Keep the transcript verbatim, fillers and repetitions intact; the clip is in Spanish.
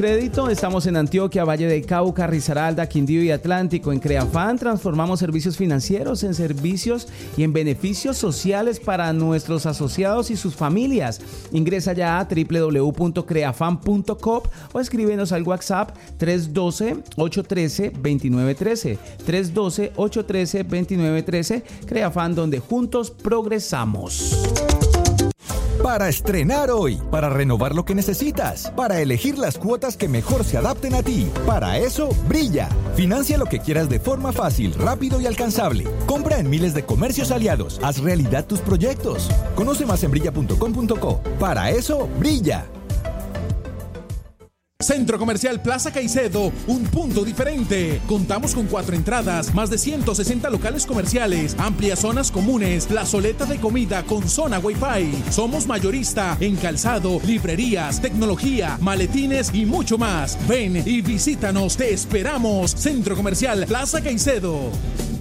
Crédito, estamos en Antioquia, Valle del Cauca, Risaralda, Quindío y Atlántico. En Creafan transformamos servicios financieros en servicios y en beneficios sociales para nuestros asociados y sus familias. Ingresa ya a doble u doble u doble u punto creafan punto com o escríbenos al WhatsApp tres uno dos, ocho uno tres, dos nueve uno tres, tres uno dos, ocho uno tres, dos nueve uno tres. Creafan, donde juntos progresamos. Para estrenar hoy, para renovar lo que necesitas, para elegir las cuotas que mejor se adapten a ti. Para eso, Brilla. Financia lo que quieras de forma fácil, rápido y alcanzable. Compra en miles de comercios aliados. Haz realidad tus proyectos. Conoce más en brilla punto com punto co. Para eso, Brilla. Centro Comercial Plaza Caicedo, un punto diferente. Contamos con cuatro entradas, más de ciento sesenta locales comerciales, amplias zonas comunes, plazoleta de comida con zona Wi-Fi. Somos mayorista en calzado, librerías, tecnología, maletines y mucho más. Ven y visítanos, te esperamos. Centro Comercial Plaza Caicedo.